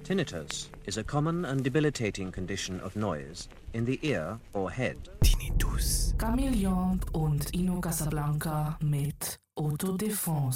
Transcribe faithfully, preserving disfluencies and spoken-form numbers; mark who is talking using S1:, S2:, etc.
S1: Tinnitus is a common and debilitating condition of noise in the ear or head.
S2: Tinnitus.
S3: Chameleon und Ino Casablanca mit Autodefense.